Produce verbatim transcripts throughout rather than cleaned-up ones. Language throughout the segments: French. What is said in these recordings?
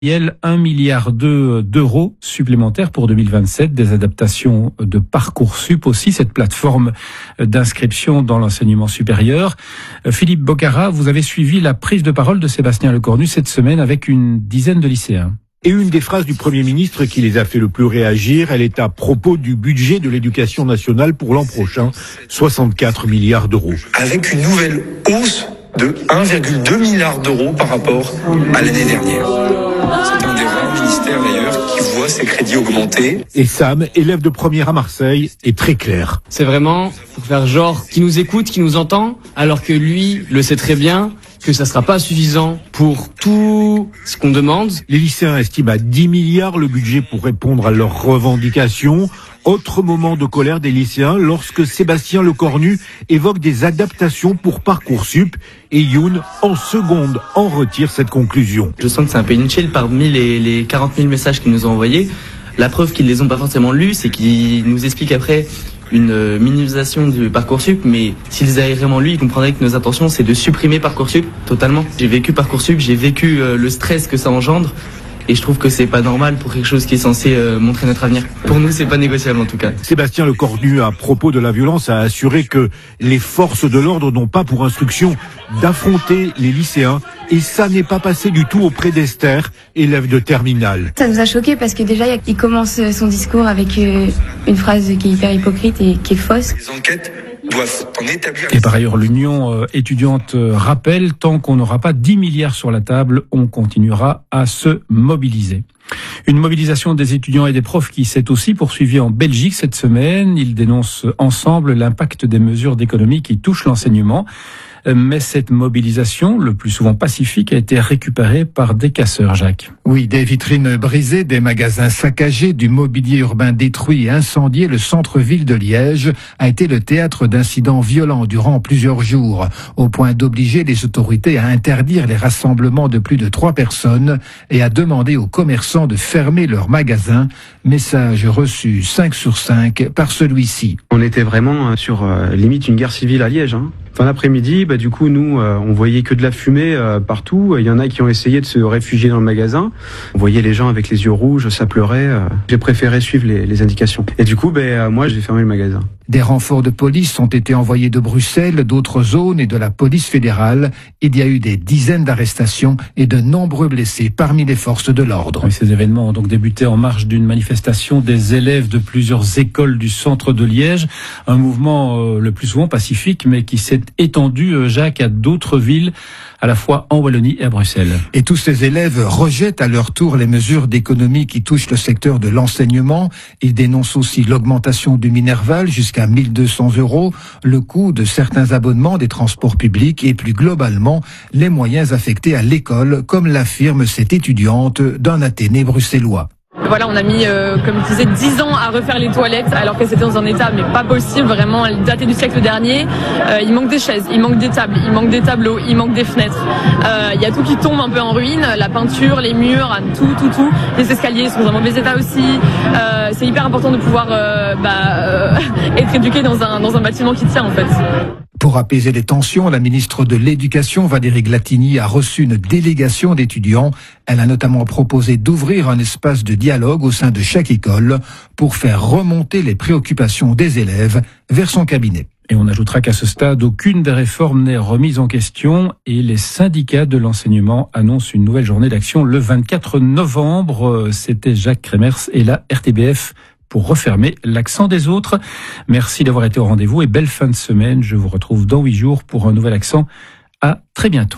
un milliard d'euros supplémentaires pour deux mille vingt-sept, des adaptations de Parcoursup aussi, cette plateforme d'inscription dans l'enseignement supérieur. Philippe Bocara, vous avez suivi la prise de parole de Sébastien Lecornu cette semaine avec une dizaine de lycéens. Et une des phrases du Premier ministre qui les a fait le plus réagir, elle est à propos du budget de l'éducation nationale pour l'an prochain, soixante-quatre milliards d'euros. Avec une nouvelle hausse de un virgule deux milliard d'euros par rapport à l'année dernière. C'est un des rares ministères d'ailleurs qui voit ses crédits augmenter. Et Sam, élève de première à Marseille, est très clair. C'est vraiment pour faire genre qui nous écoute, qui nous entend, alors que lui le sait très bien que ça sera pas suffisant pour tout ce qu'on demande. Les lycéens estiment à dix milliards le budget pour répondre à leurs revendications. Autre moment de colère des lycéens lorsque Sébastien Lecornu évoque des adaptations pour Parcoursup et Youn, en seconde, en retire cette conclusion. Je sens que c'est un peu inutile parmi les, les quarante mille messages qu'ils nous ont envoyés. La preuve qu'ils les ont pas forcément lus, c'est qu'ils nous expliquent après une minimisation du Parcoursup, mais s'ils avaient vraiment lu, ils comprendraient que nos intentions, c'est de supprimer Parcoursup totalement. J'ai vécu Parcoursup, j'ai vécu euh, le stress que ça engendre. Et je trouve que c'est pas normal pour quelque chose qui est censé euh, montrer notre avenir. Pour nous, c'est pas négociable en tout cas. Sébastien Lecornu, à propos de la violence, a assuré que les forces de l'ordre n'ont pas pour instruction d'affronter les lycéens. Et ça n'est pas passé du tout auprès d'Esther, élève de terminale. Ça nous a choqués parce que déjà, il commence son discours avec une phrase qui est hyper hypocrite et qui est fausse. Les enquêtes doivent en établir. Et par ailleurs, l'Union étudiante rappelle, tant qu'on n'aura pas dix milliards sur la table, on continuera à se mobiliser. Une mobilisation des étudiants et des profs qui s'est aussi poursuivie en Belgique cette semaine. Ils dénoncent ensemble l'impact des mesures d'économie qui touchent l'enseignement. Mais cette mobilisation, le plus souvent pacifique, a été récupérée par des casseurs, Jacques. Oui, des vitrines brisées, des magasins saccagés, du mobilier urbain détruit et incendié, le centre-ville de Liège a été le théâtre d'incidents violents durant plusieurs jours, au point d'obliger les autorités à interdire les rassemblements de plus de trois personnes et à demander aux commerçants de fermer leurs magasins. Message reçu cinq sur cinq par celui-ci. On était vraiment sur euh, limite une guerre civile à Liège, hein. Fin d'après-midi, bah, du coup, nous, euh, on voyait que de la fumée euh, partout. Il y en a qui ont essayé de se réfugier dans le magasin. On voyait les gens avec les yeux rouges, ça pleurait. Euh. J'ai préféré suivre les, les indications. Et du coup, bah, euh, moi, j'ai fermé le magasin. Des renforts de police ont été envoyés de Bruxelles, d'autres zones et de la police fédérale. Il y a eu des dizaines d'arrestations et de nombreux blessés parmi les forces de l'ordre. Oui, ces événements ont donc débuté en marge d'une manifestation des élèves de plusieurs écoles du centre de Liège. Un mouvement euh, le plus souvent pacifique, mais qui s'est étendu, euh, Jacques, à d'autres villes, à la fois en Wallonie et à Bruxelles. Et tous ces élèves rejettent à leur tour les mesures d'économie qui touchent le secteur de l'enseignement. Ils dénoncent aussi l'augmentation du Minerval jusqu'à mille deux cents euros, le coût de certains abonnements des transports publics et plus globalement les moyens affectés à l'école, comme l'affirme cette étudiante d'un Athénée bruxellois. Voilà, on a mis, euh, comme je disais, dix ans à refaire les toilettes, alors que c'était dans un état mais pas possible, vraiment daté du siècle dernier. Euh, il manque des chaises, il manque des tables, il manque des tableaux, il manque des fenêtres. Euh, il y a tout qui tombe un peu en ruine, la peinture, les murs, tout, tout, tout. Les escaliers sont dans un mauvais état aussi. Euh, c'est hyper important de pouvoir euh, bah, euh, être éduqué dans un, dans un bâtiment qui tient en fait. Pour apaiser les tensions, la ministre de l'Éducation, Valérie Glatini, a reçu une délégation d'étudiants. Elle a notamment proposé d'ouvrir un espace de dialogue au sein de chaque école pour faire remonter les préoccupations des élèves vers son cabinet. Et on ajoutera qu'à ce stade, aucune des réformes n'est remise en question et les syndicats de l'enseignement annoncent une nouvelle journée d'action le vingt-quatre novembre. C'était Jacques Kremers et la R T B F pour refermer l'accent des autres. Merci d'avoir été au rendez-vous et belle fin de semaine. Je vous retrouve dans huit jours pour un nouvel accent. À très bientôt.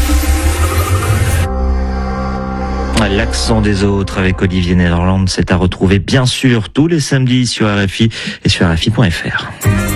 L'accent des autres avec Olivier Netherland, c'est à retrouver bien sûr tous les samedis sur R F I et sur R F I point F R.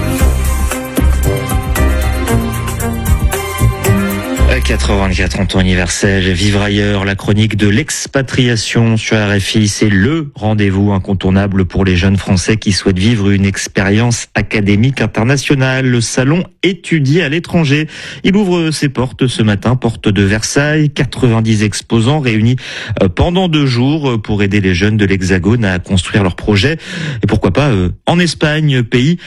quatre-vingt-quatre ans anniversaire, Vivre ailleurs, la chronique de l'expatriation sur R F I, c'est le rendez-vous incontournable pour les jeunes Français qui souhaitent vivre une expérience académique internationale. Le salon étudié à l'étranger, il ouvre ses portes ce matin, porte de Versailles, quatre-vingt-dix exposants réunis pendant deux jours pour aider les jeunes de l'Hexagone à construire leurs projets et pourquoi pas en Espagne, pays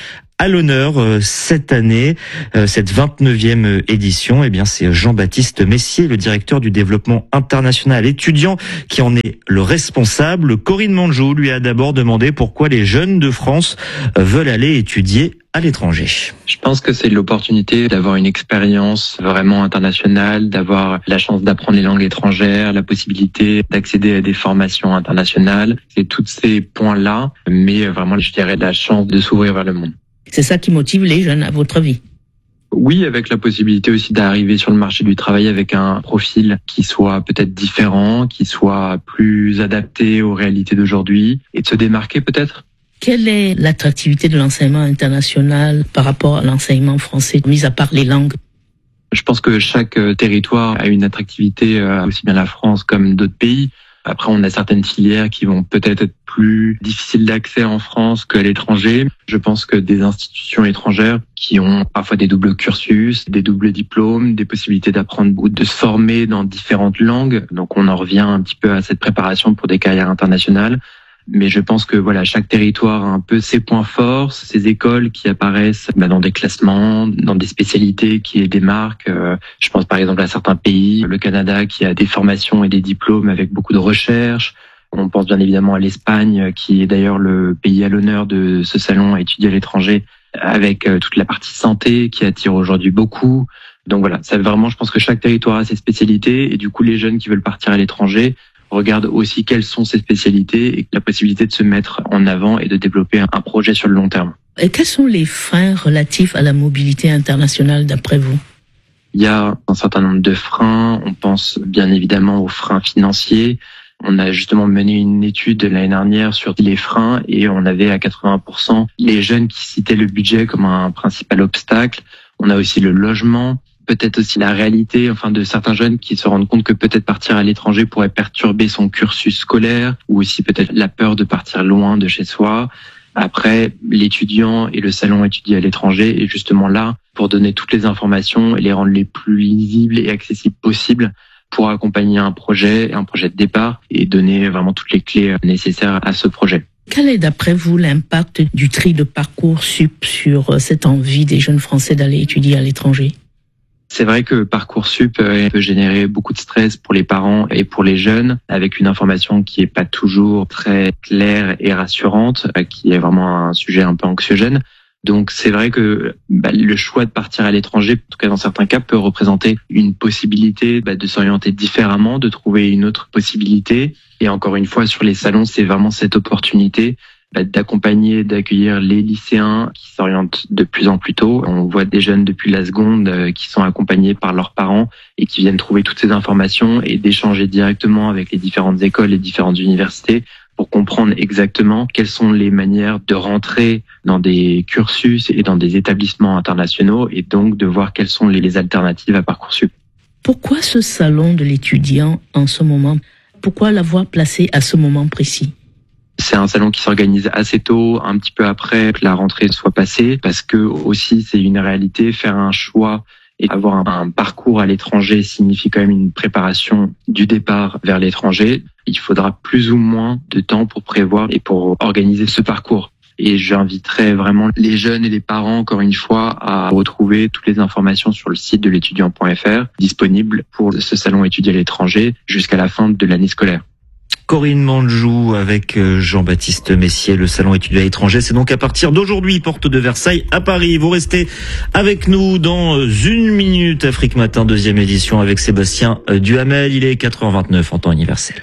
à l'honneur euh, cette année, euh, cette vingt-neuvième édition. Eh bien, c'est Jean-Baptiste Messier, le directeur du développement international étudiant, qui en est le responsable. Corinne Manjou lui a d'abord demandé pourquoi les jeunes de France euh, veulent aller étudier à l'étranger. Je pense que c'est l'opportunité d'avoir une expérience vraiment internationale, d'avoir la chance d'apprendre les langues étrangères, la possibilité d'accéder à des formations internationales. C'est tous ces points-là, mais vraiment, je dirais, la chance de s'ouvrir vers le monde. C'est ça qui motive les jeunes, à votre avis? Oui, avec la possibilité aussi d'arriver sur le marché du travail avec un profil qui soit peut-être différent, qui soit plus adapté aux réalités d'aujourd'hui et de se démarquer peut-être. Quelle est l'attractivité de l'enseignement international par rapport à l'enseignement français, mis à part les langues? Je pense que chaque territoire a une attractivité, aussi bien la France comme d'autres pays. Après, on a certaines filières qui vont peut-être être plus difficiles d'accès en France qu'à l'étranger. Je pense que des institutions étrangères qui ont parfois des doubles cursus, des doubles diplômes, des possibilités d'apprendre ou de se former dans différentes langues. Donc, on en revient un petit peu à cette préparation pour des carrières internationales. Mais je pense que voilà, chaque territoire a un peu ses points forts, ses écoles qui apparaissent bah, dans des classements, dans des spécialités qui les démarquent. Euh, je pense par exemple à certains pays, le Canada qui a des formations et des diplômes avec beaucoup de recherche. On pense bien évidemment à l'Espagne, qui est d'ailleurs le pays à l'honneur de ce salon à étudier à l'étranger, avec euh, toute la partie santé qui attire aujourd'hui beaucoup. Donc voilà, ça vraiment, je pense que chaque territoire a ses spécialités et du coup les jeunes qui veulent partir à l'étranger regarde aussi quelles sont ses spécialités et la possibilité de se mettre en avant et de développer un projet sur le long terme. Et quels sont les freins relatifs à la mobilité internationale d'après vous? Il y a un certain nombre de freins. On pense bien évidemment aux freins financiers. On a justement mené une étude l'année dernière sur les freins et on avait à quatre-vingts pour cent les jeunes qui citaient le budget comme un principal obstacle. On a aussi le logement. Peut-être aussi la réalité, enfin, de certains jeunes qui se rendent compte que peut-être partir à l'étranger pourrait perturber son cursus scolaire, ou aussi peut-être la peur de partir loin de chez soi. Après, l'étudiant et le salon étudié à l'étranger est justement là pour donner toutes les informations et les rendre les plus lisibles et accessibles possibles pour accompagner un projet, un projet de départ et donner vraiment toutes les clés nécessaires à ce projet. Quel est d'après vous l'impact du tri de Parcoursup sur cette envie des jeunes Français d'aller étudier à l'étranger? C'est vrai que Parcoursup peut générer beaucoup de stress pour les parents et pour les jeunes, avec une information qui est pas toujours très claire et rassurante, qui est vraiment un sujet un peu anxiogène. Donc c'est vrai que bah, le choix de partir à l'étranger, en tout cas dans certains cas, peut représenter une possibilité bah, de s'orienter différemment, de trouver une autre possibilité. Et encore une fois, sur les salons, c'est vraiment cette opportunité d'accompagner, d'accueillir les lycéens qui s'orientent de plus en plus tôt. On voit des jeunes depuis la seconde qui sont accompagnés par leurs parents et qui viennent trouver toutes ces informations et d'échanger directement avec les différentes écoles, les différentes universités pour comprendre exactement quelles sont les manières de rentrer dans des cursus et dans des établissements internationaux et donc de voir quelles sont les alternatives à Parcoursup. Pourquoi ce salon de l'étudiant en ce moment? Pourquoi l'avoir placé à ce moment précis? C'est un salon qui s'organise assez tôt, un petit peu après que la rentrée soit passée, parce que aussi c'est une réalité, faire un choix et avoir un, un parcours à l'étranger signifie quand même une préparation du départ vers l'étranger. Il faudra plus ou moins de temps pour prévoir et pour organiser ce parcours. Et j'inviterai vraiment les jeunes et les parents, encore une fois, à retrouver toutes les informations sur le site de l'étudiant point F R, disponible pour ce salon étudié à l'étranger jusqu'à la fin de l'année scolaire. Corinne Manjou avec Jean-Baptiste Messier, le salon étudiant à l'étranger. C'est donc à partir d'aujourd'hui, porte de Versailles à Paris. Vous restez avec nous dans une minute. Afrique Matin, deuxième édition avec Sébastien Duhamel. Il est quatre heures vingt-neuf en temps universel.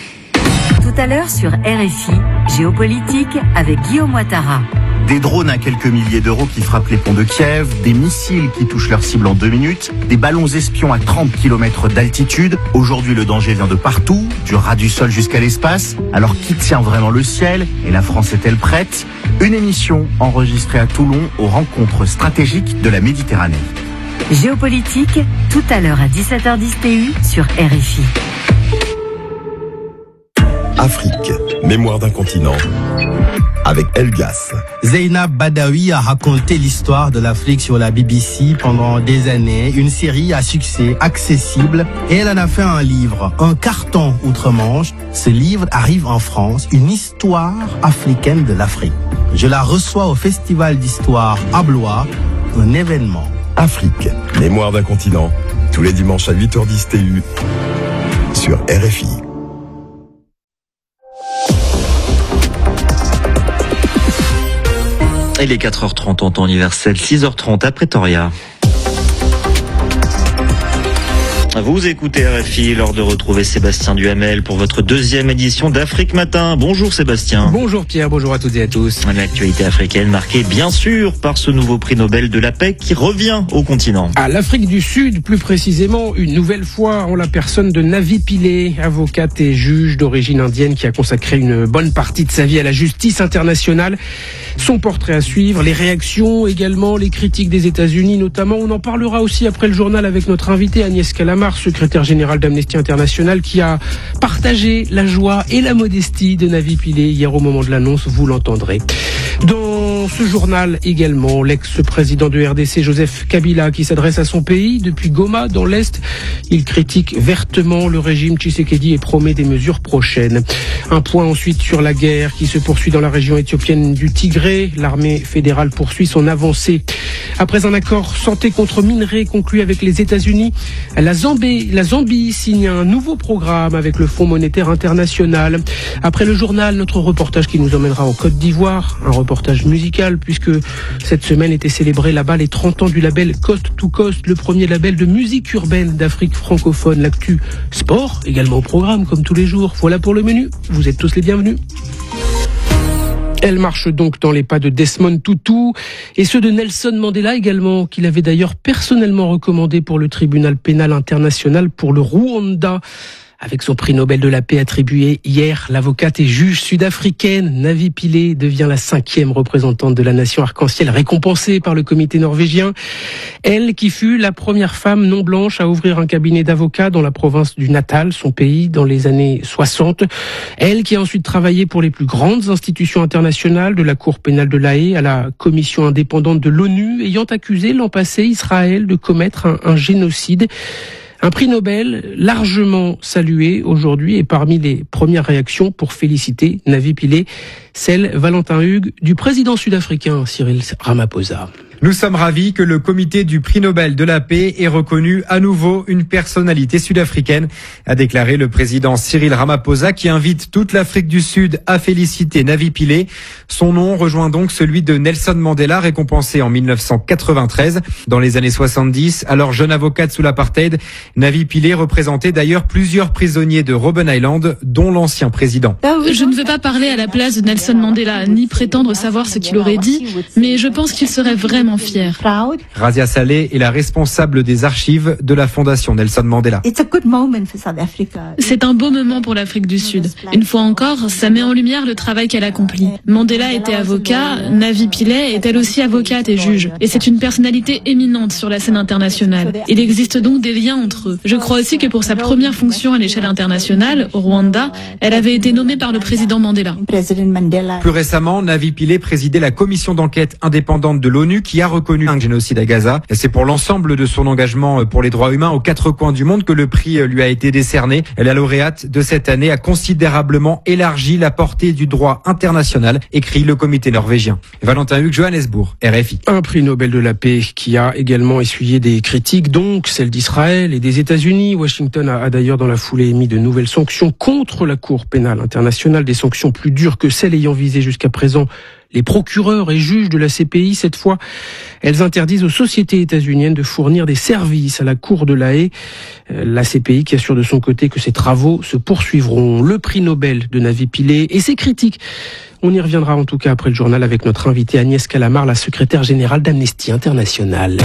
Tout à l'heure sur R F I, Géopolitique avec Guillaume Ouattara. Des drones à quelques milliers d'euros qui frappent les ponts de Kiev, des missiles qui touchent leur cible en deux minutes, des ballons espions à trente kilomètres d'altitude. Aujourd'hui, le danger vient de partout, du ras du sol jusqu'à l'espace. Alors qui tient vraiment le ciel? Et la France est-elle prête? Une émission enregistrée à Toulon aux rencontres stratégiques de la Méditerranée. Géopolitique, tout à l'heure à dix-sept heures dix T U sur R F I. Afrique, mémoire d'un continent, avec Elgas. Zeynab Badawi a raconté l'histoire de l'Afrique sur la B B C pendant des années, une série à succès, accessible, et elle en a fait un livre, un carton outre-Manche. Ce livre arrive en France, une histoire africaine de l'Afrique. Je la reçois au Festival d'Histoire à Blois, un événement. Afrique, mémoire d'un continent, tous les dimanches à huit heures dix T U sur R F I. Il est quatre heures trente en temps universel, six heures trente à Pretoria. Vous écoutez R F I, l'heure de retrouver Sébastien Duhamel pour votre deuxième édition d'Afrique Matin. Bonjour Sébastien. Bonjour Pierre, bonjour à toutes et à tous. L'actualité africaine marquée bien sûr par ce nouveau prix Nobel de la paix qui revient au continent. À l'Afrique du Sud, plus précisément, une nouvelle fois en la personne de Navi Pillay, avocate et juge d'origine indienne qui a consacré une bonne partie de sa vie à la justice internationale. Son portrait à suivre, les réactions également, les critiques des États-Unis notamment. On en parlera aussi après le journal avec notre invité Agnès Calamar, secrétaire général d'Amnesty International, qui a partagé la joie et la modestie de Navi Pillay hier au moment de l'annonce, vous l'entendrez. Dans ce journal également, l'ex-président de R D C, Joseph Kabila, qui s'adresse à son pays depuis Goma, dans l'Est. Il critique vertement le régime Tshisekedi et promet des mesures prochaines. Un point ensuite sur la guerre qui se poursuit dans la région éthiopienne du Tigré. L'armée fédérale poursuit son avancée. Après un accord santé contre minerais conclu avec les États-Unis, la Zambie, la Zambie signe un nouveau programme avec le Fonds monétaire international. Après le journal, notre reportage qui nous emmènera en Côte d'Ivoire, un reportage musical puisque cette semaine était célébré là-bas les trente ans du label Coast to Coast, le premier label de musique urbaine d'Afrique francophone. L'actu sport également au programme comme tous les jours. Voilà pour le menu. Vous êtes tous les bienvenus. Elle marche donc dans les pas de Desmond Tutu et ceux de Nelson Mandela également, qu'il avait d'ailleurs personnellement recommandé pour le tribunal pénal international pour le Rwanda. Avec son prix Nobel de la paix attribué hier, l'avocate et juge sud-africaine Navi Pillay devient la cinquième représentante de la nation arc-en-ciel récompensée par le comité norvégien. Elle qui fut la première femme non blanche à ouvrir un cabinet d'avocats dans la province du Natal, son pays, dans les années soixante. Elle qui a ensuite travaillé pour les plus grandes institutions internationales, de la Cour pénale de La Haye à la commission indépendante de l'ONU, ayant accusé l'an passé Israël de commettre un, un génocide. Un prix Nobel largement salué aujourd'hui et parmi les premières réactions pour féliciter Navi Pillay, celle, Valentin Hugues, du président sud-africain Cyril Ramaphosa. Nous sommes ravis que le comité du prix Nobel de la paix ait reconnu à nouveau une personnalité sud-africaine, a déclaré le président Cyril Ramaphosa, qui invite toute l'Afrique du Sud à féliciter Navi Pillay. Son nom rejoint donc celui de Nelson Mandela, récompensé en mille neuf cent quatre-vingt-treize. Dans les années soixante-dix, alors jeune avocate sous l'apartheid, Navi Pillay représentait d'ailleurs plusieurs prisonniers de Robben Island, dont l'ancien président. Je ne veux pas parler à la place de Nelson Mandela, ni prétendre savoir ce qu'il aurait dit, mais je pense qu'il serait vraiment fier. Razia Saleh est la responsable des archives de la Fondation Nelson Mandela. C'est un beau moment pour l'Afrique du Sud. Une fois encore, ça met en lumière le travail qu'elle accomplit. Mandela était avocat, Navi Pillay est elle aussi avocate et juge. Et c'est une personnalité éminente sur la scène internationale. Il existe donc des liens entre eux. Je crois aussi que pour sa première fonction à l'échelle internationale, au Rwanda, elle avait été nommée par le président Mandela. Plus récemment, Navi Pillay présidait la commission d'enquête indépendante de l'ONU qui a reconnu un génocide à Gaza. Et c'est pour l'ensemble de son engagement pour les droits humains aux quatre coins du monde que le prix lui a été décerné. La lauréate de cette année a considérablement élargi la portée du droit international, écrit le comité norvégien. Valentin Hugues, Johannesburg, R F I. Un prix Nobel de la paix qui a également essuyé des critiques, donc celles d'Israël et des États-Unis. Washington a, a d'ailleurs dans la foulée émis de nouvelles sanctions contre la Cour pénale internationale, des sanctions plus dures que celles ayant visé jusqu'à présent les procureurs et juges de la C P I. Cette fois, elles interdisent aux sociétés états-uniennes de fournir des services à la Cour de La Haye. La C P I qui assure de son côté que ses travaux se poursuivront. Le prix Nobel de Navi Pillay et ses critiques. On y reviendra en tout cas après le journal avec notre invitée Agnès Calamar, la secrétaire générale d'Amnesty International.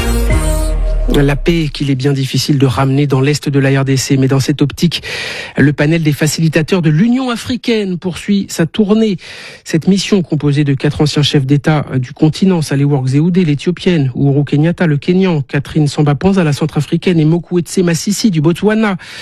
La paix qu'il est bien difficile de ramener dans l'Est de la R D C, mais dans cette optique, le panel des facilitateurs de l'Union africaine poursuit sa tournée. Cette mission composée de quatre anciens chefs d'État du continent, Sahle-Work Zewde, l'Éthiopienne, Uhuru Kenyatta, le Kenyan, Catherine Samba-Panza, la Centrafricaine et Mokwetse Masisi du Botswana.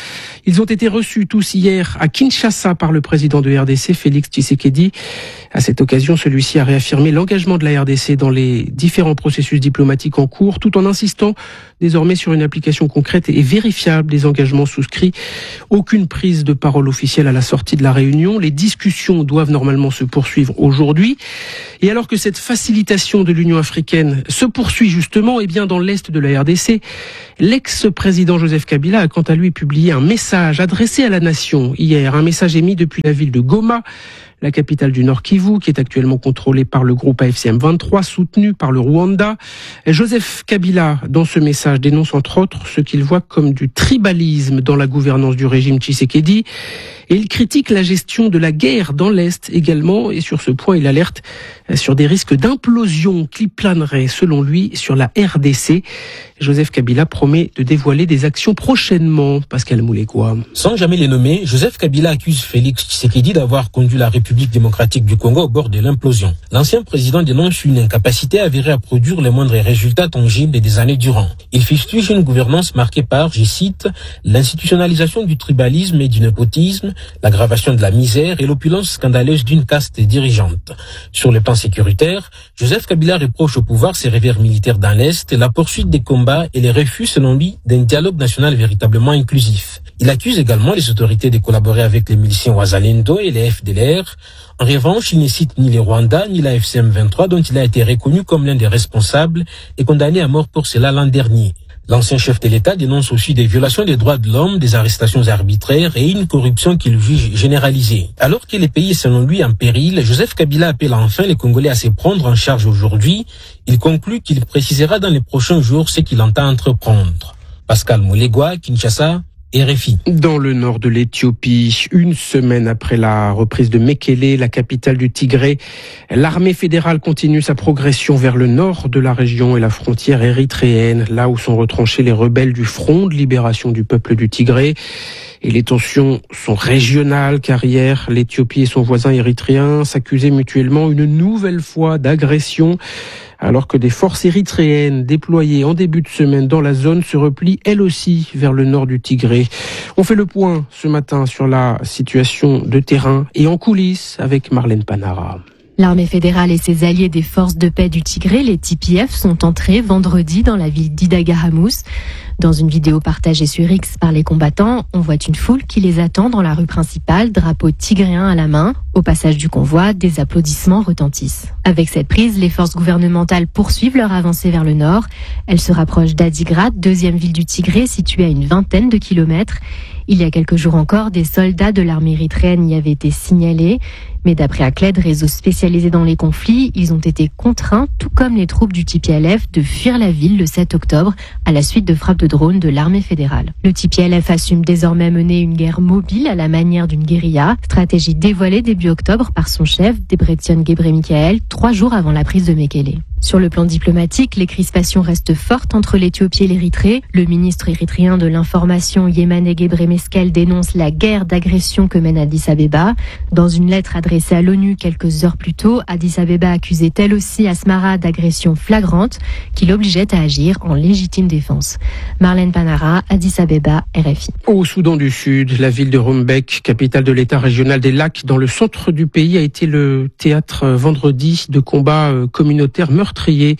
Ils ont été reçus tous hier à Kinshasa par le président de R D C, Félix Tshisekedi. À cette occasion, celui-ci a réaffirmé l'engagement de la R D C dans les différents processus diplomatiques en cours, tout en insistant désormais sur une application concrète et vérifiable des engagements souscrits. Aucune prise de parole officielle à la sortie de la réunion. Les discussions doivent normalement se poursuivre aujourd'hui. Et alors que cette facilitation de l'Union africaine se poursuit justement, eh bien dans l'est de la R D C, l'ex-président Joseph Kabila a quant à lui publié un message adressé à la nation hier, un message émis depuis la ville de Goma, la capitale du Nord Kivu, qui est actuellement contrôlée par le groupe A F C M vingt-trois, soutenu par le Rwanda. Joseph Kabila, dans ce message, dénonce entre autres ce qu'il voit comme du tribalisme dans la gouvernance du régime Tshisekedi. Et il critique la gestion de la guerre dans l'Est également. Et sur ce point, il alerte sur des risques d'implosion qui planeraient, selon lui, sur la R D C. Joseph Kabila promet de dévoiler des actions prochainement. Pascal Moulégois. Sans jamais les nommer, Joseph Kabila accuse Félix Tshisekedi d'avoir conduit la République démocratique du Congo au bord de l'implosion. L'ancien président dénonce une incapacité avérée à produire les moindres résultats tangibles des années durant. Il fustige une gouvernance marquée par, je cite, l'institutionnalisation du tribalisme et du népotisme, l'aggravation de la misère et l'opulence scandaleuse d'une caste dirigeante. Sur le plan sécuritaire, Joseph Kabila reproche au pouvoir ses revers militaires dans l'Est, la poursuite des combats et les refus, selon lui, d'un dialogue national véritablement inclusif. Il accuse également les autorités de collaborer avec les miliciens Wazalendo et les F D L R. En revanche, il ne cite ni les Rwandais ni la F C M vingt-trois, dont il a été reconnu comme l'un des responsables et condamné à mort pour cela l'an dernier. L'ancien chef de l'État dénonce aussi des violations des droits de l'homme, des arrestations arbitraires et une corruption qu'il juge généralisée. Alors que le pays est selon lui en péril, Joseph Kabila appelle enfin les Congolais à se prendre en charge aujourd'hui. Il conclut qu'il précisera dans les prochains jours ce qu'il entend entreprendre. Pascal Moulégois, Kinshasa, R F I. Dans le nord de l'Éthiopie, une semaine après la reprise de Mekele, la capitale du Tigré, l'armée fédérale continue sa progression vers le nord de la région et la frontière érythréenne, là où sont retranchés les rebelles du Front de libération du peuple du Tigré. Et les tensions sont régionales, car hier, l'Éthiopie et son voisin érythréen s'accusaient mutuellement une nouvelle fois d'agression, alors que des forces érythréennes déployées en début de semaine dans la zone se replient elles aussi vers le nord du Tigré. On fait le point ce matin sur la situation de terrain et en coulisses avec Marlène Panara. L'armée fédérale et ses alliés des forces de paix du Tigré, les T P F, sont entrés vendredi dans la ville d'Idagahamous. Dans une vidéo partagée sur X par les combattants, on voit une foule qui les attend dans la rue principale, drapeau tigréen à la main. Au passage du convoi, des applaudissements retentissent. Avec cette prise, les forces gouvernementales poursuivent leur avancée vers le nord. Elles se rapprochent d'Adigrat, deuxième ville du Tigré, située à une vingtaine de kilomètres. Il y a quelques jours encore, des soldats de l'armée érythréenne y avaient été signalés. Mais d'après Akled, réseau spécialisé dans les conflits, ils ont été contraints, tout comme les troupes du T P L F, de fuir la ville le sept octobre à la suite de frappes de drones de l'armée fédérale. Le T P L F assume désormais mener une guerre mobile à la manière d'une guérilla, stratégie dévoilée début octobre par son chef, Debretsion Gebremichael, trois jours avant la prise de Mekele. Sur le plan diplomatique, les crispations restent fortes entre l'Éthiopie et l'Érythrée. Le ministre érythréen de l'information Yemane Gebremeskel dénonce la guerre d'agression que mène Addis Abeba. Dans une lettre adressée à l'ONU quelques heures plus tôt, Addis Abeba accusait elle aussi Asmara d'agression flagrante qui l'obligeait à agir en légitime défense. Marlène Panara, Addis Abeba, R F I. Au Soudan du Sud, la ville de Rumbek, capitale de l'État régional des lacs, dans le centre du pays, a été le théâtre vendredi de combats communautaires meurtriers.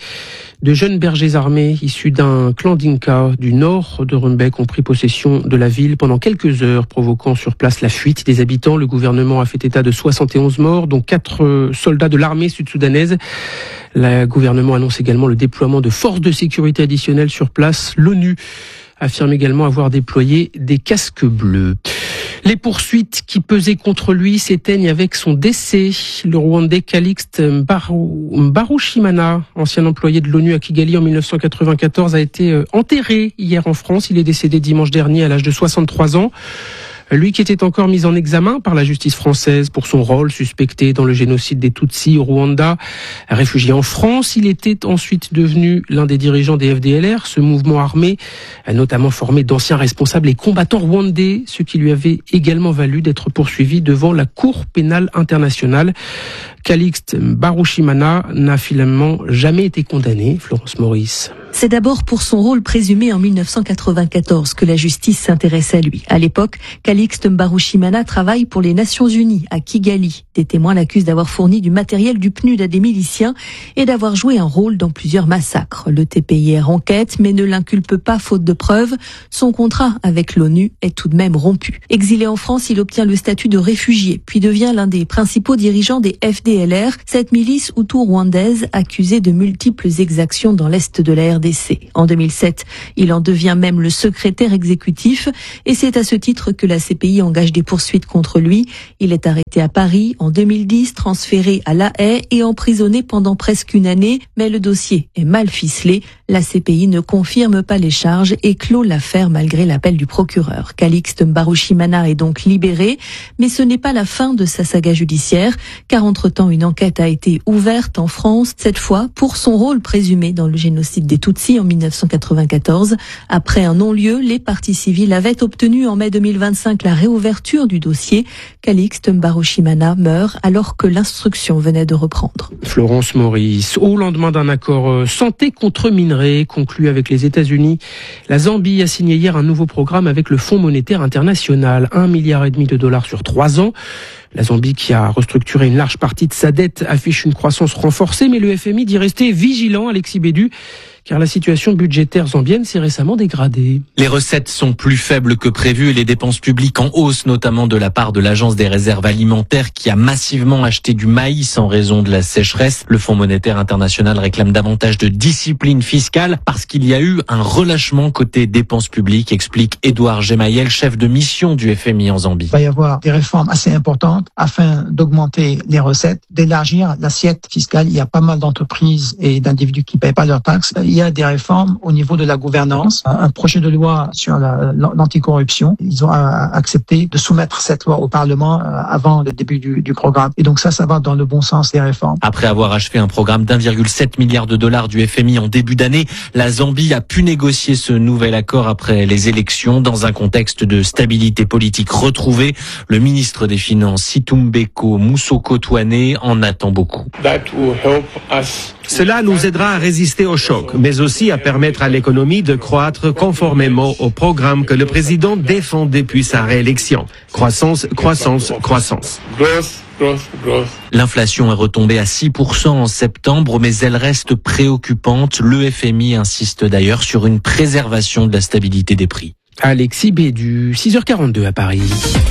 De jeunes bergers armés issus d'un clan Dinka du nord de Rumbek ont pris possession de la ville pendant quelques heures, provoquant sur place la fuite des habitants. Le gouvernement a fait état de soixante et onze morts, dont quatre soldats de l'armée sud-soudanaise. Le gouvernement annonce également le déploiement de forces de sécurité additionnelles sur place. L'ONU affirme également avoir déployé des casques bleus. Les poursuites qui pesaient contre lui s'éteignent avec son décès. Le Rwandais Calixte Mbarushimana, ancien employé de l'ONU à Kigali en mille neuf cent quatre-vingt-quatorze, a été enterré hier en France. Il est décédé dimanche dernier à l'âge de soixante-trois ans. Lui qui était encore mis en examen par la justice française pour son rôle suspecté dans le génocide des Tutsis au Rwanda. Réfugié en France, il était ensuite devenu l'un des dirigeants des F D L R, ce mouvement armé, notamment formé d'anciens responsables et combattants rwandais, ce qui lui avait également valu d'être poursuivi devant la Cour pénale internationale. Calixte Mbarushimana n'a finalement jamais été condamné. Florence Maurice. C'est d'abord pour son rôle présumé en mille neuf cent quatre-vingt-quatorze que la justice s'intéresse à lui. À l'époque, Calixte Mbarushimana travaille pour les Nations Unies à Kigali. Des témoins l'accusent d'avoir fourni du matériel du P N U D à des miliciens et d'avoir joué un rôle dans plusieurs massacres. Le T P I R enquête mais ne l'inculpe pas faute de preuves. Son contrat avec l'ONU est tout de même rompu. Exilé en France, il obtient le statut de réfugié, puis devient l'un des principaux dirigeants des F D L R, cette milice hutu-rwandaise accusée de multiples exactions dans l'est de la R D C. En deux mille sept, il en devient même le secrétaire exécutif et c'est à ce titre que la C P I engage des poursuites contre lui. Il est arrêté à Paris en deux mille dix, transféré à La Haye et emprisonné pendant presque une année, mais le dossier est mal ficelé. La C P I ne confirme pas les charges et clôt l'affaire malgré l'appel du procureur. Calixte Mbarushimana est donc libéré, mais ce n'est pas la fin de sa saga judiciaire, car entre-temps une enquête a été ouverte en France, cette fois pour son rôle présumé dans le génocide des Tutsis en mille neuf cent quatre-vingt-quatorze. Après un non-lieu, les parties civiles avaient obtenu en mai deux mille vingt-cinq la réouverture du dossier. Calixte Mbarushimana meurt alors que l'instruction venait de reprendre. Florence Maurice. Au lendemain d'un accord santé contre minerais conclu avec les États-Unis, la Zambie a signé hier un nouveau programme avec le Fonds monétaire international, un milliard et demi de dollars sur trois ans. La Zambie, qui a restructuré une large partie de sa dette, affiche une croissance renforcée, mais le F M I dit rester vigilant, Alexis Bédu, car la situation budgétaire zambienne s'est récemment dégradée. Les recettes sont plus faibles que prévu et les dépenses publiques en hausse, notamment de la part de l'Agence des réserves alimentaires qui a massivement acheté du maïs en raison de la sécheresse. Le Fonds monétaire international réclame davantage de discipline fiscale parce qu'il y a eu un relâchement côté dépenses publiques, explique Édouard Gemayel, chef de mission du F M I en Zambie. Il va y avoir des réformes assez importantes afin d'augmenter les recettes, d'élargir l'assiette fiscale. Il y a pas mal d'entreprises et d'individus qui ne payent pas leurs taxes. Il y a des réformes au niveau de la gouvernance, un projet de loi sur la, l'anticorruption. Ils ont accepté de soumettre cette loi au Parlement avant le début du, du programme. Et donc ça, ça va dans le bon sens des réformes. Après avoir achevé un programme d'un virgule sept milliard de dollars du F M I en début d'année, la Zambie a pu négocier ce nouvel accord après les élections dans un contexte de stabilité politique retrouvée. Le ministre des Finances, Situmbeko Musoko Twane, en attend beaucoup. Cela nous aidera à résister au choc, mais aussi à permettre à l'économie de croître conformément au programme que le président défend depuis sa réélection. Croissance, croissance, croissance. L'inflation est retombée à six pour cent en septembre, mais elle reste préoccupante. Le F M I insiste d'ailleurs sur une préservation de la stabilité des prix. Alexis Bédu, six heures quarante-deux à Paris.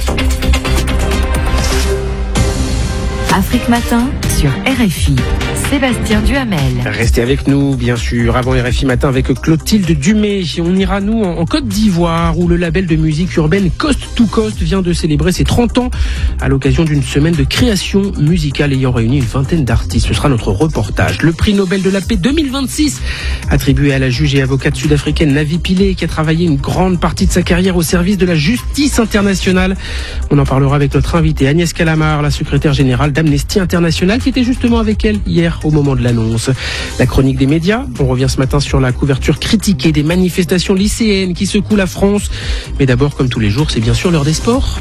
Afrique Matin sur R F I. Sébastien Duhamel. Restez avec nous, bien sûr, avant R F I Matin avec Clotilde Dumay. On ira, nous, en Côte d'Ivoire, où le label de musique urbaine Coast to Coast vient de célébrer ses trente ans à l'occasion d'une semaine de création musicale ayant réuni une vingtaine d'artistes. Ce sera notre reportage. Le prix Nobel de la paix deux mille vingt-six, attribué à la juge et avocate sud-africaine Navi Pillay, qui a travaillé une grande partie de sa carrière au service de la justice internationale. On en parlera avec notre invitée Agnès Calamar, la secrétaire générale d'Amnesty International, qui était justement avec elle hier au moment de l'annonce. La chronique des médias, on revient ce matin sur la couverture critiquée des manifestations lycéennes qui secouent la France. Mais d'abord, comme tous les jours, c'est bien sûr l'heure des sports.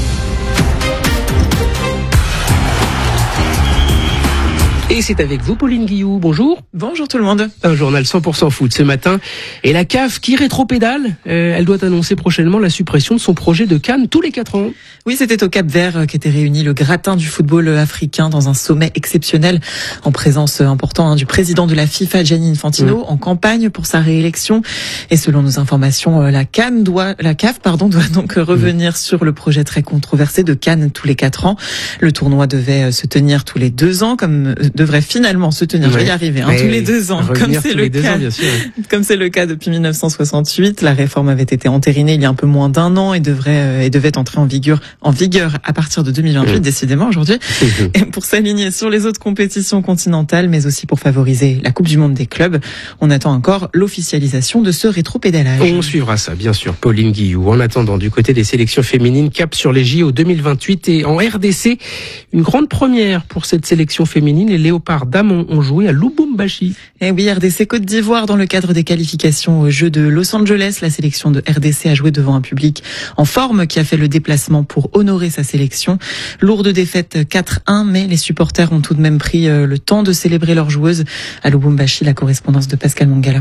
Et c'est avec vous, Pauline Guillou. Bonjour. Bonjour tout le monde. Un journal cent pour cent foot ce matin. Et la C A F qui rétropédale, euh, elle doit annoncer prochainement la suppression de son projet de CAN tous les quatre ans. Oui, c'était au Cap-Vert qu'était réuni le gratin du football africain dans un sommet exceptionnel en présence important hein, du président de la FIFA, Gianni Infantino, mmh. en campagne pour sa réélection. Et selon nos informations, la CAN doit, la C A F, pardon, doit donc revenir mmh. sur le projet très controversé de CAN tous les quatre ans. Le tournoi devait se tenir tous les deux ans, comme devrait finalement se tenir. Ouais. Je vais y arriver, hein, tous les deux ans, comme c'est le cas. Ans, sûr, ouais. Comme c'est le cas depuis mille neuf cent soixante-huit. La réforme avait été entérinée il y a un peu moins d'un an et devrait euh, et devait entrer en vigueur en vigueur à partir de deux mille vingt-huit, mmh. décidément aujourd'hui. Mmh. Et pour s'aligner sur les autres compétitions continentales, mais aussi pour favoriser la Coupe du Monde des clubs, on attend encore l'officialisation de ce rétropédalage. On suivra ça, bien sûr, Pauline Guillou. En attendant, du côté des sélections féminines, cap sur les J O deux mille vingt-huit et en R D C, une grande première pour cette sélection féminine. Les Léopards dames ont joué à Lubumbashi. Et oui, R D C Côte d'Ivoire dans le cadre des qualifications aux Jeux de Los Angeles. La sélection de R D C a joué devant un public en forme qui a fait le déplacement pour honorer sa sélection. Lourde défaite quatre un, mais les supporters ont tout de même pris le temps de célébrer leurs joueuses. À Lubumbashi, la correspondance de Pascal Mongala.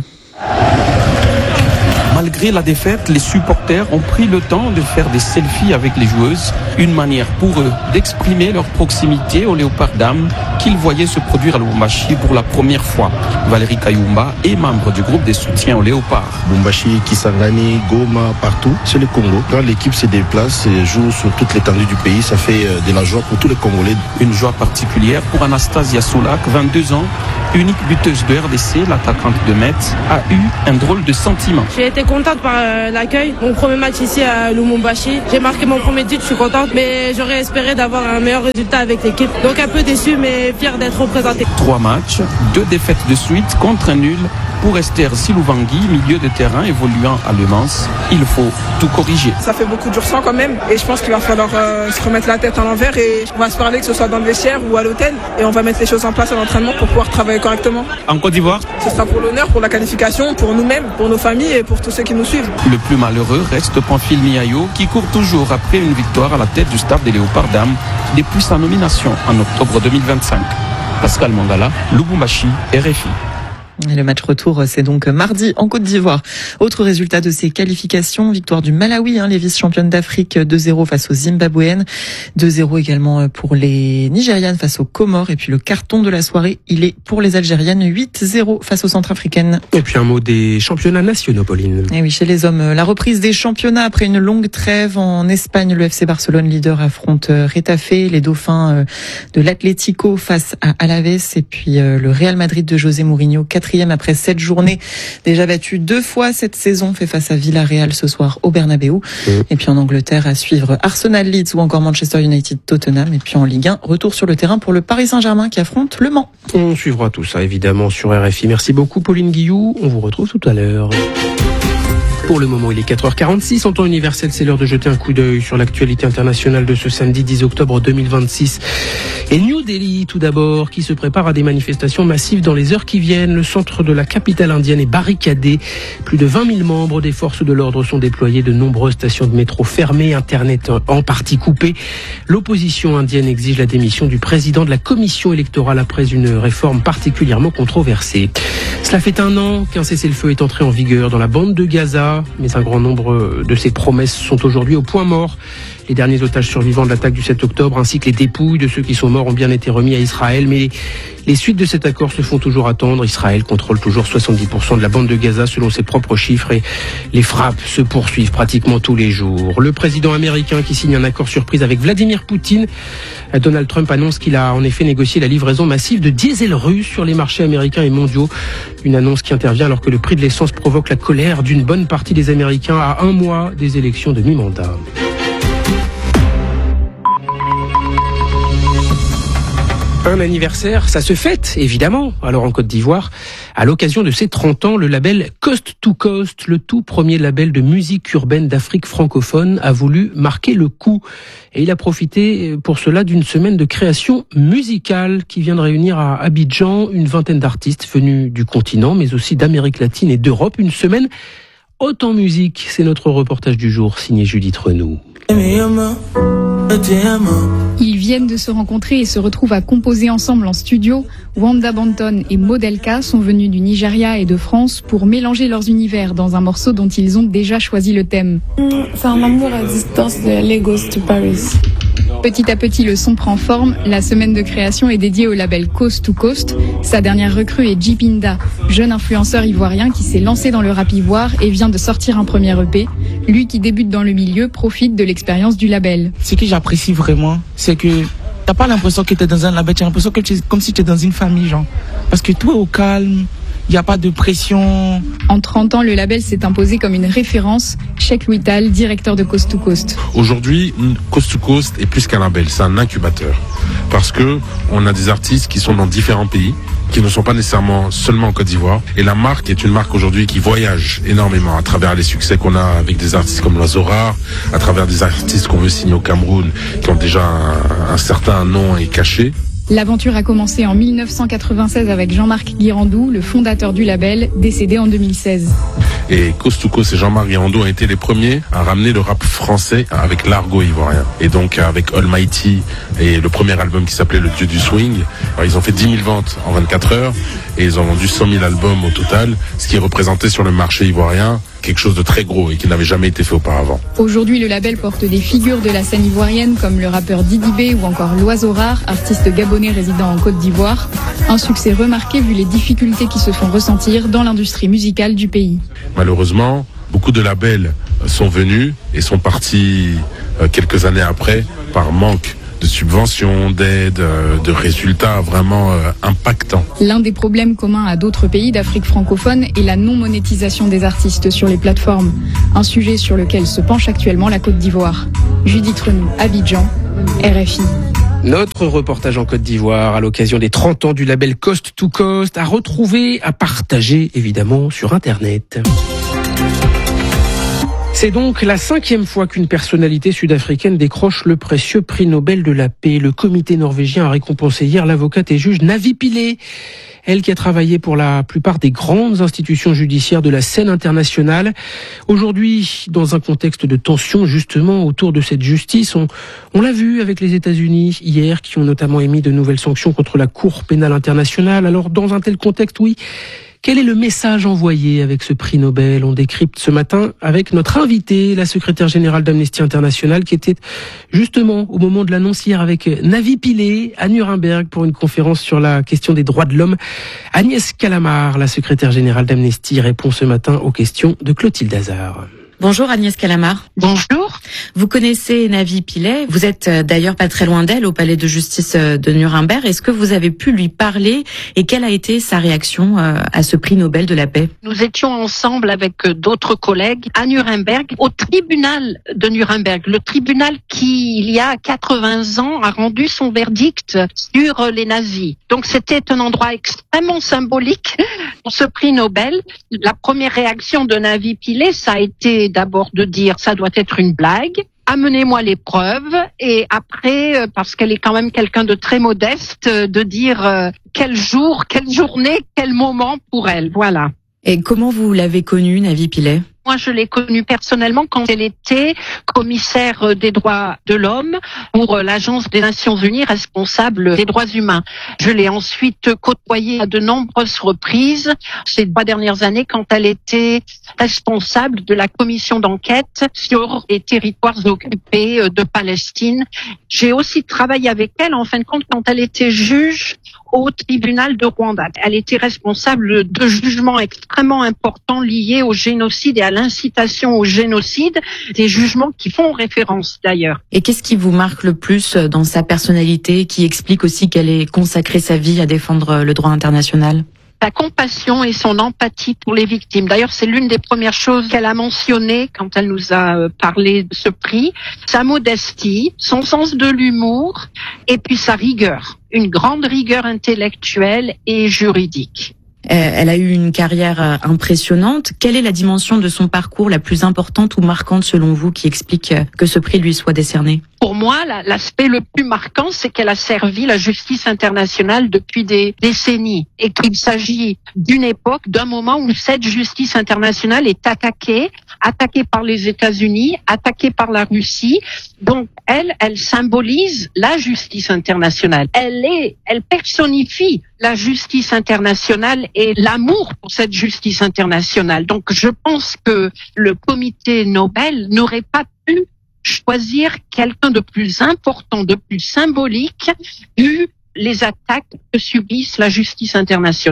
Malgré la défaite, les supporters ont pris le temps de faire des selfies avec les joueuses, une manière pour eux d'exprimer leur proximité aux Léopards dames qu'ils voyaient se produire à Lubumbashi pour la première fois. Valérie Kayumba est membre du groupe des soutiens aux Léopards. Lubumbashi, Kisangani, Goma, partout, c'est le Congo. Quand l'équipe se déplace et joue sur toute l'étendue du pays, ça fait de la joie pour tous les Congolais. Une joie particulière pour Anastasia Soulak, vingt-deux ans, unique buteuse de R D C, l'attaquante de Metz, a eu un drôle de sentiment. J'ai été contente par euh, l'accueil. Mon premier match ici à Lubumbashi. J'ai marqué mon premier but, je suis contente, mais j'aurais espéré d'avoir un meilleur résultat avec l'équipe. Donc un peu déçu, mais fier d'être représenté. Trois matchs, deux défaites de suite contre un nul pour Esther Siluvangui, milieu de terrain évoluant à Le Mans. Il faut tout corriger. Ça fait beaucoup dur sang quand même, et je pense qu'il va falloir euh, se remettre la tête à l'envers et on va se parler, que ce soit dans le vestiaire ou à l'hôtel, et on va mettre les choses en place à l'entraînement pour pouvoir travailler correctement. En Côte d'Ivoire, ce sera pour l'honneur, pour la qualification, pour nous-mêmes, pour nos familles et pour tous ceux qui nous suivent. Le plus malheureux reste Pamphile Miayo qui court toujours après une victoire à la tête du staff des Léopards dames depuis sa nomination en octobre deux mille vingt-cinq. Pascal Mongala, Lubumbashi, R F I. Et le match retour, c'est donc mardi en Côte d'Ivoire. Autre résultat de ces qualifications, victoire du Malawi, hein, les vice-championnes d'Afrique, deux zéro face aux Zimbabwéennes, deux zéro également pour les Nigérianes face aux Comores, et puis le carton de la soirée, il est pour les Algériennes, huit zéro face aux Centrafricaines. Et puis un mot des championnats nationaux, Pauline. Et oui, chez les hommes, la reprise des championnats après une longue trêve en Espagne, le F C Barcelone, leader, affronte Retafe, les Dauphins de l'Atlético face à Alaves, et puis le Real Madrid de José Mourinho, quatrième après sept journées, déjà battu deux fois cette saison, fait face à Villarreal ce soir au Bernabeu. Mmh. Et puis en Angleterre, à suivre Arsenal Leeds ou encore Manchester United Tottenham. Et puis en Ligue un, retour sur le terrain pour le Paris Saint-Germain qui affronte Le Mans. On suivra tout ça évidemment sur R F I. Merci beaucoup Pauline Guillou, on vous retrouve tout à l'heure. Pour le moment, il est quatre heures quarante-six. En temps universel, c'est l'heure de jeter un coup d'œil sur l'actualité internationale de ce samedi dix octobre deux mille vingt-six. Et New Delhi, tout d'abord, qui se prépare à des manifestations massives dans les heures qui viennent. Le centre de la capitale indienne est barricadé. Plus de vingt mille membres des forces de l'ordre sont déployés. De nombreuses stations de métro fermées, Internet en partie coupé. L'opposition indienne exige la démission du président de la commission électorale après une réforme particulièrement controversée. Cela fait un an qu'un cessez-le-feu est entré en vigueur dans la bande de Gaza, mais un grand nombre de ces promesses sont aujourd'hui au point mort. Les derniers otages survivants de l'attaque du sept octobre ainsi que les dépouilles de ceux qui sont morts ont bien été remis à Israël, mais les suites de cet accord se font toujours attendre. Israël contrôle toujours soixante-dix pour cent de la bande de Gaza selon ses propres chiffres et les frappes se poursuivent pratiquement tous les jours. Le président américain qui signe un accord surprise avec Vladimir Poutine, Donald Trump annonce qu'il a en effet négocié la livraison massive de diesel russe sur les marchés américains et mondiaux. Une annonce qui intervient alors que le prix de l'essence provoque la colère d'une bonne partie des Américains à un mois des élections de mi-mandat. Un anniversaire, ça se fête, évidemment. Alors en Côte d'Ivoire, à l'occasion de ses trente ans, le label Coast to Coast, le tout premier label de musique urbaine d'Afrique francophone, a voulu marquer le coup. Et il a profité pour cela d'une semaine de création musicale qui vient de réunir à Abidjan une vingtaine d'artistes venus du continent, mais aussi d'Amérique latine et d'Europe. Une semaine haute en musique, c'est notre reportage du jour, signé Judith Renou. Ils viennent de se rencontrer et se retrouvent à composer ensemble en studio. Wanda Banton et Modelka sont venus du Nigeria et de France pour mélanger leurs univers dans un morceau dont ils ont déjà choisi le thème. C'est un amour à distance de Lagos to Paris. Petit à petit, le son prend forme. La semaine de création est dédiée au label Coast to Coast. Sa dernière recrue est Jipinda, jeune influenceur ivoirien qui s'est lancé dans le rap ivoire et vient de sortir un premier E P. Lui qui débute dans le milieu profite de l'expérience du label. Ce que j'apprécie vraiment, c'est que il y T'as pas l'impression que t'es dans un label, t'as l'impression que tu es comme si tu es dans une famille, genre. Parce que tout est au calme. Il n'y a pas de pression. En trente ans, le label s'est imposé comme une référence. Cheikh Louis Tall, directeur de Coast to Coast. Aujourd'hui, Coast to Coast est plus qu'un label, c'est un incubateur. Parce que on a des artistes qui sont dans différents pays, qui ne sont pas nécessairement seulement en Côte d'Ivoire. Et la marque est une marque aujourd'hui qui voyage énormément à travers les succès qu'on a avec des artistes comme L'Oiseau Rare, à travers des artistes qu'on veut signer au Cameroun, qui ont déjà un, un certain nom et cachet. L'aventure a commencé en mille neuf cent quatre-vingt-seize avec Jean-Marc Guirandou, le fondateur du label, décédé en deux mille seize. Et Coast to Coast et Jean-Marc Guirandou ont été les premiers à ramener le rap français avec l'argot ivoirien. Et donc avec Almighty et le premier album qui s'appelait Le Dieu du Swing, alors, ils ont fait dix mille ventes en vingt-quatre heures et ils ont vendu cent mille albums au total, ce qui représentait sur le marché ivoirien quelque chose de très gros et qui n'avait jamais été fait auparavant. Aujourd'hui, le label porte des figures de la scène ivoirienne comme le rappeur Didi B ou encore L'Oiseau Rare, artiste gabonais résidant en Côte d'Ivoire. Un succès remarqué vu les difficultés qui se font ressentir dans l'industrie musicale du pays. Malheureusement, beaucoup de labels sont venus et sont partis quelques années après par manque de subventions, d'aides, de résultats vraiment euh, impactants. L'un des problèmes communs à d'autres pays d'Afrique francophone est la non-monétisation des artistes sur les plateformes. Un sujet sur lequel se penche actuellement la Côte d'Ivoire. Judith Renou, Abidjan, R F I. Notre reportage en Côte d'Ivoire à l'occasion des trente ans du label Coast to Coast à retrouver, à partager évidemment sur Internet. C'est donc la cinquième fois qu'une personnalité sud-africaine décroche le précieux prix Nobel de la paix. Le comité norvégien a récompensé hier l'avocate et juge Navi Pillay. Elle qui a travaillé pour la plupart des grandes institutions judiciaires de la scène internationale. Aujourd'hui, dans un contexte de tension justement autour de cette justice, on, on l'a vu avec les États-Unis hier qui ont notamment émis de nouvelles sanctions contre la Cour pénale internationale. Alors dans un tel contexte, oui, quel est le message envoyé avec ce prix Nobel? On décrypte ce matin avec notre invitée, la secrétaire générale d'Amnesty International, qui était justement au moment de l'annonce hier avec Navi Pillay à Nuremberg pour une conférence sur la question des droits de l'homme. Agnès Calamard, la secrétaire générale d'Amnesty, répond ce matin aux questions de Clotilde Hazard. Bonjour Agnès Calamard. Bonjour. Vous connaissez Navi Pillay, vous êtes d'ailleurs pas très loin d'elle au palais de justice de Nuremberg. Est-ce que vous avez pu lui parler et quelle a été sa réaction à ce prix Nobel de la paix? Nous étions ensemble avec d'autres collègues à Nuremberg, au tribunal de Nuremberg, le tribunal qui, il y a quatre-vingts ans, a rendu son verdict sur les nazis. Donc c'était un endroit extrêmement symbolique pour ce prix Nobel. La première réaction de Navi Pillay, ça a été d'abord de dire ça doit être une blague, amenez-moi les preuves, et après, parce qu'elle est quand même quelqu'un de très modeste, de dire euh, quel jour, quelle journée, quel moment pour elle, voilà. Et comment vous l'avez connue, Navi Pillay? Moi, je l'ai connue personnellement quand elle était commissaire des droits de l'homme pour l'Agence des Nations Unies responsable des droits humains. Je l'ai ensuite côtoyée à de nombreuses reprises ces trois dernières années quand elle était responsable de la commission d'enquête sur les territoires occupés de Palestine. J'ai aussi travaillé avec elle, en fin de compte, quand elle était juge au tribunal de Rwanda. Elle était responsable de jugements extrêmement importants liés au génocide et à l'incitation au génocide, des jugements qui font référence d'ailleurs. Et qu'est-ce qui vous marque le plus dans sa personnalité, qui explique aussi qu'elle ait consacré sa vie à défendre le droit international? Sa compassion et son empathie pour les victimes. D'ailleurs, c'est l'une des premières choses qu'elle a mentionnées quand elle nous a parlé de ce prix. Sa modestie, son sens de l'humour et puis sa rigueur. Une grande rigueur intellectuelle et juridique. Elle a eu une carrière impressionnante. Quelle est la dimension de son parcours la plus importante ou marquante selon vous qui explique que ce prix lui soit décerné? Pour moi, l'aspect le plus marquant, c'est qu'elle a servi la justice internationale depuis des décennies et qu'il s'agit d'une époque, d'un moment où cette justice internationale est attaquée, attaquée par les États-Unis, attaquée par la Russie. Donc, elle, elle symbolise la justice internationale. Elle est, elle personnifie la justice internationale et l'amour pour cette justice internationale. Donc, je pense que le comité Nobel n'aurait pas pu choisir quelqu'un de plus important, de plus symbolique, vu les attaques que subissent la justice internationale.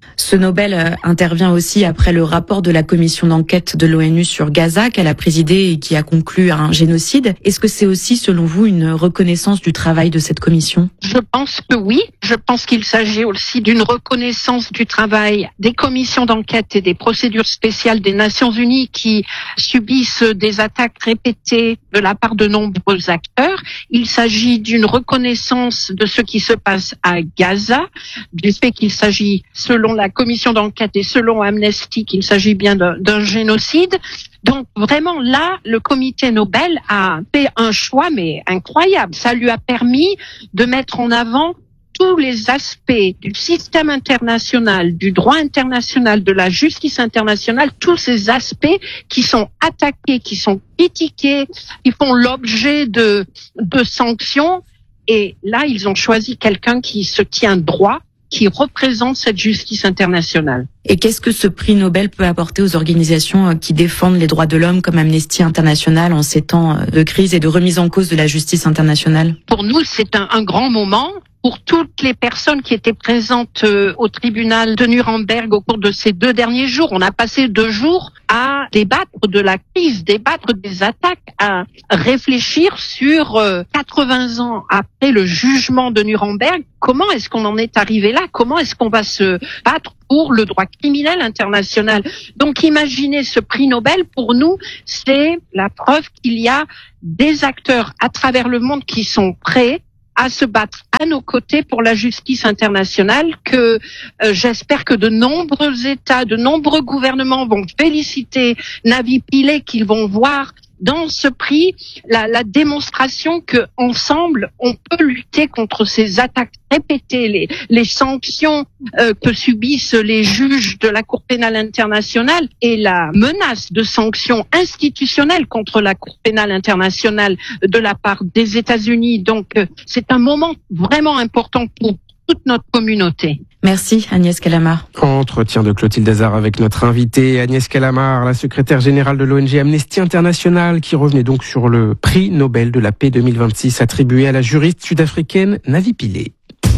Ce Nobel intervient aussi après le rapport de la commission d'enquête de l'ONU sur Gaza qu'elle a présidé et qui a conclu un génocide. Est-ce que c'est aussi, selon vous, une reconnaissance du travail de cette commission ? Je pense que oui. Je pense qu'il s'agit aussi d'une reconnaissance du travail des commissions d'enquête et des procédures spéciales des Nations Unies qui subissent des attaques répétées de la part de nombreux acteurs. Il s'agit d'une reconnaissance de ce qui se passe à Gaza, du fait qu'il s'agit, selon la commission d'enquête et selon Amnesty, qu'il s'agit bien d'un, d'un génocide. Donc vraiment là, le comité Nobel a fait un choix mais incroyable. Ça lui a permis de mettre en avant tous les aspects du système international, du droit international, de la justice internationale, tous ces aspects qui sont attaqués, qui sont critiqués, qui font l'objet de, de sanctions. Et là, ils ont choisi quelqu'un qui se tient droit, qui représente cette justice internationale. Et qu'est-ce que ce prix Nobel peut apporter aux organisations qui défendent les droits de l'homme comme Amnesty International en ces temps de crise et de remise en cause de la justice internationale ? Pour nous, c'est un, un grand moment. Pour toutes les personnes qui étaient présentes euh, au tribunal de Nuremberg au cours de ces deux derniers jours, on a passé deux jours à débattre de la crise, débattre des attaques, à réfléchir sur euh, quatre-vingts ans après le jugement de Nuremberg, comment est-ce qu'on en est arrivé là ? Comment est-ce qu'on va se battre pour le droit criminel international ? Donc imaginez ce prix Nobel, pour nous, c'est la preuve qu'il y a des acteurs à travers le monde qui sont prêts à se battre à nos côtés pour la justice internationale, que euh, j'espère que de nombreux États, de nombreux gouvernements vont féliciter Navi Pillay, qu'ils vont voir dans ce prix la, la démonstration que ensemble on peut lutter contre ces attaques répétées, les, les sanctions euh, que subissent les juges de la Cour pénale internationale et la menace de sanctions institutionnelles contre la Cour pénale internationale de la part des États-Unis. Donc euh, c'est un moment vraiment important pour toute notre communauté. Merci Agnès Callamard. Entretien de Clotilde Hazard avec notre invitée Agnès Callamard, la secrétaire générale de l'O N G Amnesty International, qui revenait donc sur le prix Nobel de la paix deux mille vingt-six attribué à la juriste sud-africaine Navi Pillay.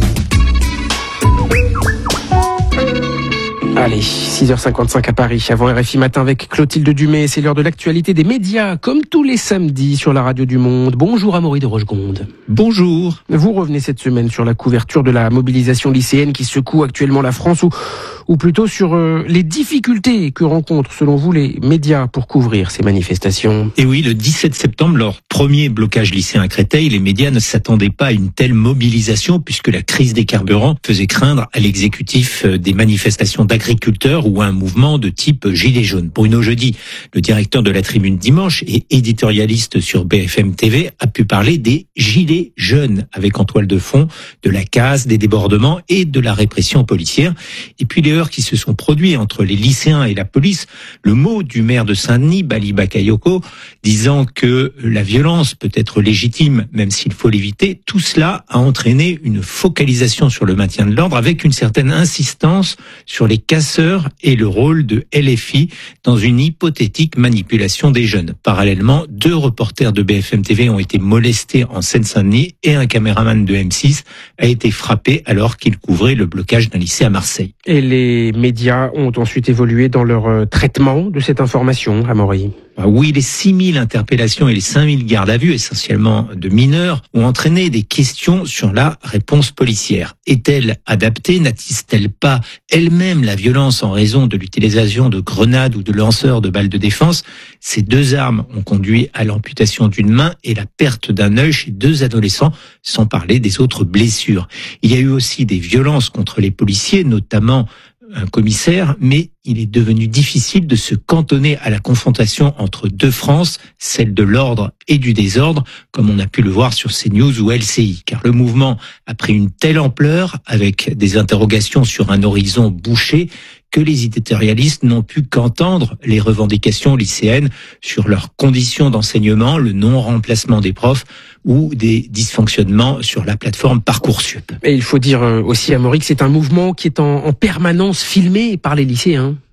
Allez, six heures cinquante-cinq à Paris, avant R F I Matin avec Clotilde Dumais. C'est l'heure de l'actualité des médias, comme tous les samedis sur la radio du Monde. Bonjour Amaury de Rochegonde. Bonjour. Vous revenez cette semaine sur la couverture de la mobilisation lycéenne qui secoue actuellement la France, ou, ou plutôt sur euh, les difficultés que rencontrent, selon vous, les médias pour couvrir ces manifestations. Et oui, le dix-sept septembre, leur premier blocage lycéen à Créteil, les médias ne s'attendaient pas à une telle mobilisation puisque la crise des carburants faisait craindre à l'exécutif des manifestations d'agriculteurs ou un mouvement de type gilet jaune. Bruno Jeudi, le directeur de la Tribune Dimanche et éditorialiste sur B F M T V, a pu parler des gilets jaunes avec en toile de fond de la casse, des débordements et de la répression policière. Et puis les heurts qui se sont produits entre les lycéens et la police. Le mot du maire de Saint-Denis, Bali Bakayoko, disant que la violence peut être légitime même s'il faut l'éviter, tout cela a entraîné une focalisation sur le maintien de l'ordre avec une certaine insistance sur les casseurs et le rôle de L F I dans une hypothétique manipulation des jeunes. Parallèlement, deux reporters de B F M T V ont été molestés en Seine-Saint-Denis et un caméraman de M six a été frappé alors qu'il couvrait le blocage d'un lycée à Marseille. Et les médias ont ensuite évolué dans leur traitement de cette information, Amaury. Oui, les six mille interpellations et les cinq mille gardes à vue, essentiellement de mineurs, ont entraîné des questions sur la réponse policière. Est-elle adaptée? N'attise-t-elle pas elle-même la violence en raison de l'utilisation de grenades ou de lanceurs de balles de défense? Ces deux armes ont conduit à l'amputation d'une main et la perte d'un œil chez deux adolescents, sans parler des autres blessures. Il y a eu aussi des violences contre les policiers, notamment un commissaire, mais il est devenu difficile de se cantonner à la confrontation entre deux France, celle de l'ordre et du désordre, comme on a pu le voir sur CNews ou L C I, car le mouvement a pris une telle ampleur, avec des interrogations sur un horizon bouché, que les éditorialistes n'ont pu qu'entendre les revendications lycéennes sur leurs conditions d'enseignement, le non-remplacement des profs ou des dysfonctionnements sur la plateforme Parcoursup. Et il faut dire aussi, Amaury, que c'est un mouvement qui est en, en permanence filmé par les lycéens.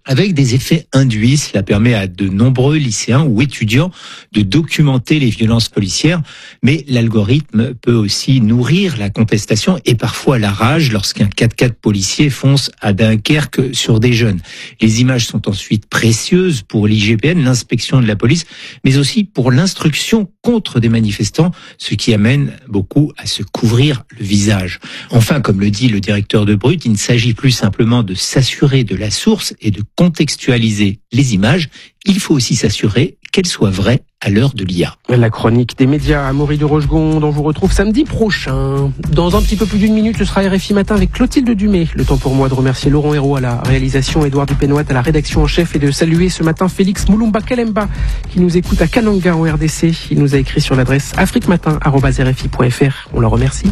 avec des effets induits. Cela permet à de nombreux lycéens ou étudiants de documenter les violences policières, mais l'algorithme peut aussi nourrir la contestation et parfois la rage lorsqu'un quatre-quatre policier fonce à Dunkerque sur des jeunes. Les images sont ensuite précieuses pour l'I G P N, l'inspection de la police, mais aussi pour l'instruction contre des manifestants, ce qui amène beaucoup à se couvrir le visage. Enfin, comme le dit le directeur de Brut, il ne s'agit plus simplement de s'assurer de la source et de contextualiser les images, il faut aussi s'assurer qu'elles soient vraies à l'heure de l'I A. La chronique des médias, Amaury de Rochegonde, on vous retrouve samedi prochain. Dans un petit peu plus d'une minute, ce sera R F I Matin avec Clotilde Dumay. Le temps pour moi de remercier Laurent Hérault à la réalisation, Édouard Dupénoit à la rédaction en chef et de saluer ce matin Félix Moulumba Kalemba qui nous écoute à Kananga en R D C. Il nous a écrit sur l'adresse afriquematin arobase r f i point f r. On le remercie.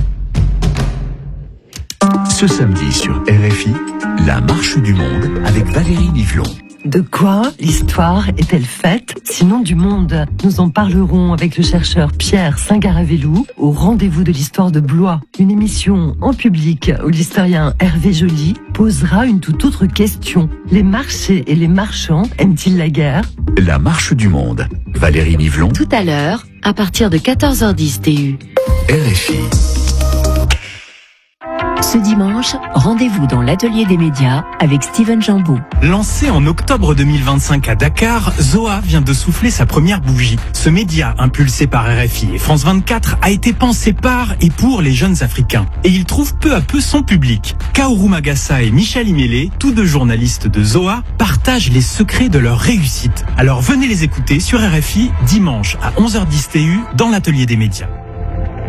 Ce samedi sur R F I, la marche du monde avec Valérie Nivelon. De quoi l'histoire est-elle faite, sinon du monde? Nous en parlerons avec le chercheur Pierre Singaravelou au rendez-vous de l'histoire de Blois. Une émission en public où l'historien Hervé Joly posera une toute autre question. Les marchés et les marchands aiment-ils la guerre? La marche du monde. Valérie Nivelon. Tout à l'heure, à partir de quatorze heures dix T U. R F I. Ce dimanche, rendez-vous dans l'atelier des médias avec Steven Jambeau. Lancé en octobre deux mille vingt-cinq à Dakar, Zoa vient de souffler sa première bougie. Ce média, impulsé par R F I et France vingt-quatre, a été pensé par et pour les jeunes Africains. Et il trouve peu à peu son public. Kaoru Magassa et Michel Imélé, tous deux journalistes de Zoa, partagent les secrets de leur réussite. Alors venez les écouter sur R F I dimanche à onze heures dix T U dans l'atelier des médias.